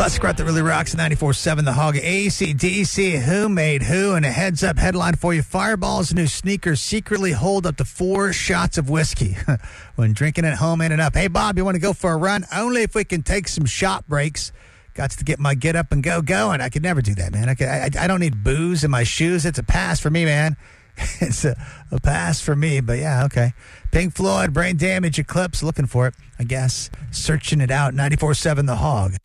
Classic rock that really rocks. 94.7 The Hog. AC/DC. Who made who? And a heads up headline for you. Fireball's new sneakers secretly hold up to 4 shots of whiskey when drinking at home in and up. Hey, Bob, you want to go for a run? Only if we can take some shot breaks. Got to get my get up and go going. I could never do that, man. I don't need booze in my shoes. It's a pass for me, man. It's a pass for me, but yeah, okay. Pink Floyd, Brain Damage, Eclipse, looking for it, I guess. Searching it out, 94.7 The Hog.